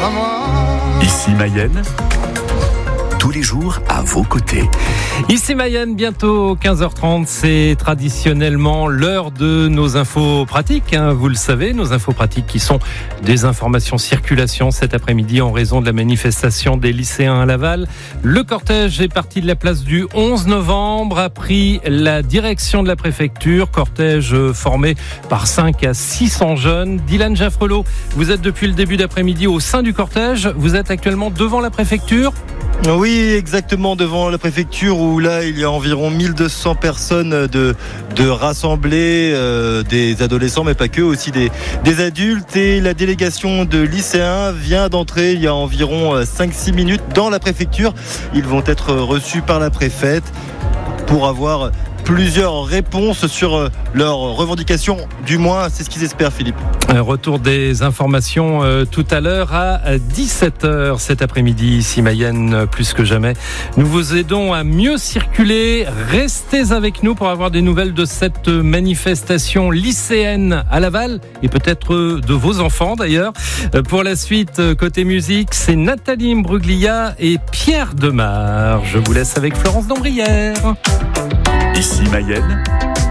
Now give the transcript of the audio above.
Ici Mayenne, tous les jours à vos côtés. Ici Mayenne, bientôt 15h30, c'est traditionnellement l'heure de nos infos pratiques. Vous le savez, nos infos pratiques qui sont des informations circulation cet après-midi en raison de la manifestation des lycéens à Laval. Le cortège est parti de la place du 11 novembre, a pris la direction de la préfecture. Cortège formé par 5 à 600 jeunes. Dylan Jaffrelot, vous êtes depuis le début d'après-midi au sein du cortège. Vous êtes actuellement devant la préfecture. Oui, exactement, devant la préfecture où là il y a environ 1200 personnes de rassemblés, des adolescents mais pas que, aussi des adultes, et la délégation de lycéens vient d'entrer il y a environ 5-6 minutes dans la préfecture. Ils vont être reçus par la préfète pour avoir plusieurs réponses sur leurs revendications, du moins c'est ce qu'ils espèrent, Philippe. Retour des informations tout à l'heure à 17h cet après-midi, ici Mayenne, plus que jamais. Nous vous aidons à mieux circuler. Restez avec nous pour avoir des nouvelles de cette manifestation lycéenne à Laval et peut-être de vos enfants d'ailleurs. Pour la suite, côté musique, c'est Nathalie Imbruglia et Pierre Demar. Je vous laisse avec Florence Dambrière. Ici Mayenne,